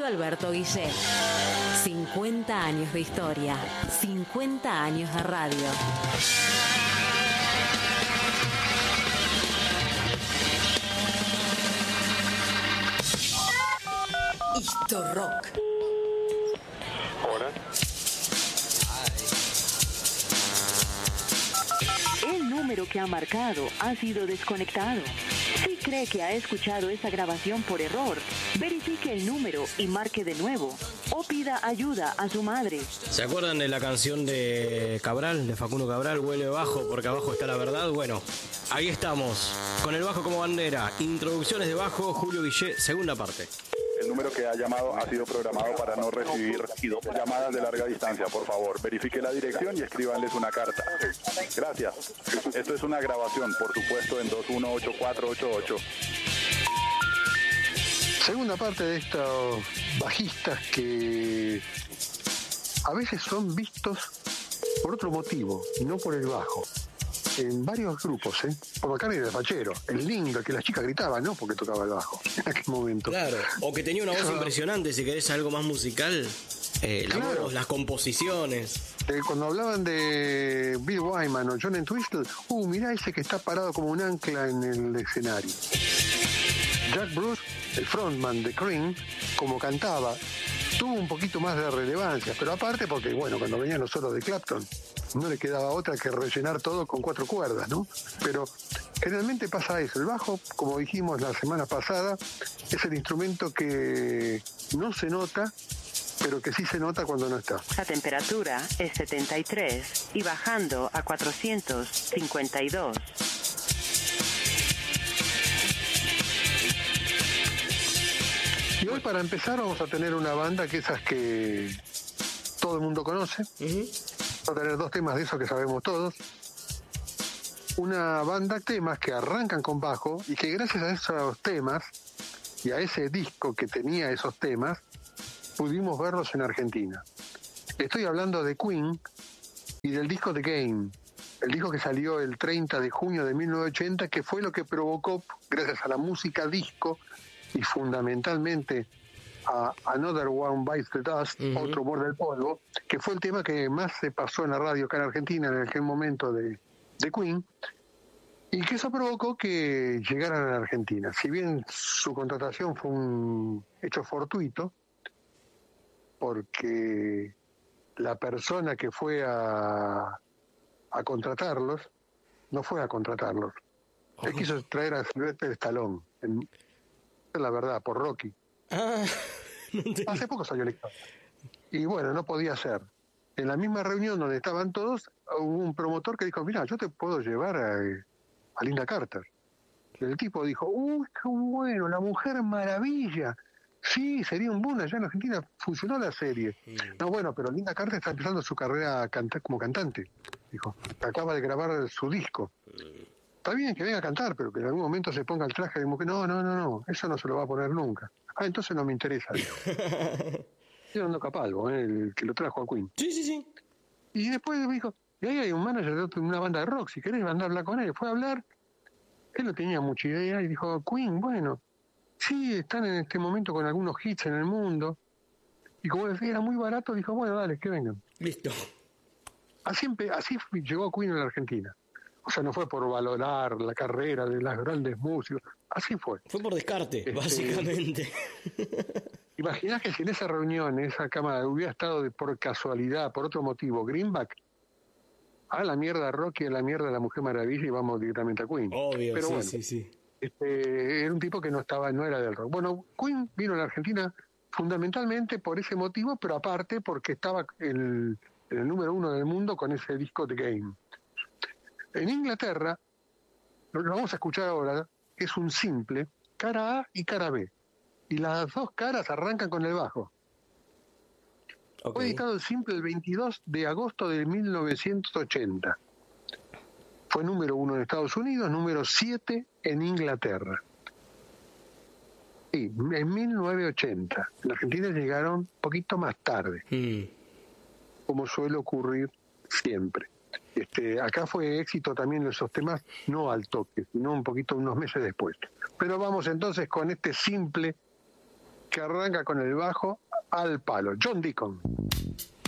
Estudio Alberto Guillé. 50 años de historia, 50 años de radio. Historrock. Hola. El número que ha marcado ha sido desconectado. Si cree que ha escuchado esa grabación por error, verifique el número y marque de nuevo. O pida ayuda a su madre. ¿Se acuerdan de la canción de Cabral, de Facundo Cabral, Huele bajo porque abajo está la verdad? Bueno, ahí estamos, con el bajo como bandera. Introducciones de bajo, Julio Guillé, segunda parte. El número que ha llamado ha sido programado para no recibir llamadas de larga distancia. Por favor, verifique la dirección y escríbanles una carta. Gracias. Esto es una grabación, por supuesto, en 218488. Segunda parte de estos bajistas que a veces son vistos por otro motivo, y no por el bajo. En varios grupos, por McCartney era fachero, el lindo, que las chicas gritaban, no porque tocaba el bajo en aquel momento. Claro, o que tenía una voz impresionante, si querés algo más musical, la voz, las composiciones. Cuando hablaban de Bill Wyman o John Entwistle, mirá ese que está parado como un ancla en el escenario. Jack Bruce, el frontman de Cream, como cantaba, tuvo un poquito más de relevancia, pero aparte porque, bueno, cuando venían los solos de Clapton, no le quedaba otra que rellenar todo con 4 cuerdas, ¿no? Pero generalmente pasa eso. El bajo, como dijimos la semana pasada, es el instrumento que no se nota, pero que sí se nota cuando no está. La temperatura es 73 y bajando a 452. Y hoy para empezar vamos a tener una banda que esas que todo el mundo conoce. Vamos a tener 2 temas de esos que sabemos todos. Una banda de temas que arrancan con bajo y que gracias a esos temas y a ese disco que tenía esos temas, pudimos verlos en Argentina. Estoy hablando de Queen y del disco The Game, el disco que salió el 30 de junio de 1980, que fue lo que provocó, gracias a la música disco y fundamentalmente a Another One Bites the Dust, otro muerde el polvo, que fue el tema que más se pasó en la radio acá en Argentina en aquel momento de Queen, y que eso provocó que llegaran a la Argentina. Si bien su contratación fue un hecho fortuito, porque la persona que fue a contratarlos, no fue a contratarlos. Él quiso traer a Sylvester Stallone, la verdad, por Rocky. Hace poco salió el historia. Y bueno, no podía ser. En la misma reunión donde estaban todos, hubo un promotor que dijo, mira, yo te puedo llevar a Linda Carter. Y el tipo dijo, qué bueno, la Mujer Maravilla. Sí, sería un boom. Allá en Argentina funcionó la serie. No, bueno, pero Linda Carter está empezando su carrera como cantante. Dijo, acaba de grabar su disco. Está bien que venga a cantar, pero que en algún momento se ponga el traje de mujer. No, eso no se lo va a poner nunca. Entonces no me interesa. Estoy dando Capalvo, el que lo trajo a Queen. Sí. Y después me dijo, y ahí hay un manager de una banda de rock, si querés andar a hablar con él. Fue a hablar, él no tenía mucha idea y dijo, Queen, bueno, sí, están en este momento con algunos hits en el mundo. Y como decía, era muy barato, dijo, bueno, dale, que vengan. Listo. Así llegó Queen a la Argentina. O sea, no fue por valorar la carrera de las grandes músicos. Así fue. Fue por descarte, básicamente. Imaginás que si en esa reunión, en esa cámara, hubiera estado por casualidad, por otro motivo, Greenback, a la mierda Rocky, a la mierda la Mujer Maravilla y vamos directamente a Queen. Obvio, pero sí, bueno, sí. Era un tipo que no era del rock. Bueno, Queen vino a la Argentina fundamentalmente por ese motivo, pero aparte porque estaba en el número 1 del mundo con ese disco The Game. En Inglaterra, lo vamos a escuchar ahora, que es un simple, cara A y cara B. Y las 2 caras arrancan con el bajo. Okay. Fue editado el simple el 22 de agosto de 1980. Fue número 1 en Estados Unidos, número 7 en Inglaterra. Y en 1980. En Argentina llegaron un poquito más tarde, como suele ocurrir siempre. Acá fue éxito también esos temas, no al toque, sino unos meses después. Pero vamos entonces con este simple que arranca con el bajo al palo. John Deacon.